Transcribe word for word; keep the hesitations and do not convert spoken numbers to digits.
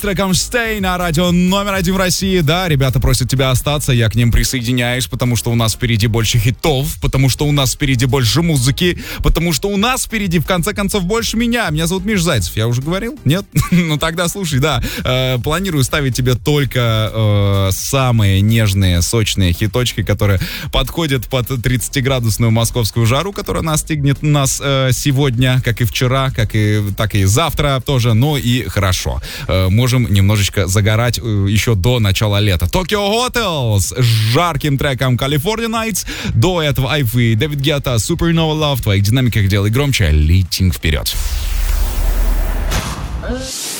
треком Stay на радио номер один в России. Да, ребята просят тебя остаться, я к ним присоединяюсь, потому что у нас впереди больше хитов, потому что у нас впереди больше музыки, потому что у нас впереди, в конце концов, больше меня. Меня зовут Миш Зайцев, я уже говорил? Нет? Ну тогда слушай, да, э, планирую ставить тебе только э, самые нежные, сочные хиточки, которые подходят под тридцатиградусную московскую жару, которая настигнет нас э, сегодня, как и вчера, как и, так и завтра тоже, ну и хорошо. Э, можем немножечко загорать э, еще до начала лета. Tokyo Hotel с жарким треком California Nights. До этого Айфы, Дэвид Гетта, Supernova Love. В твоих динамиках делай громче, летим вперед.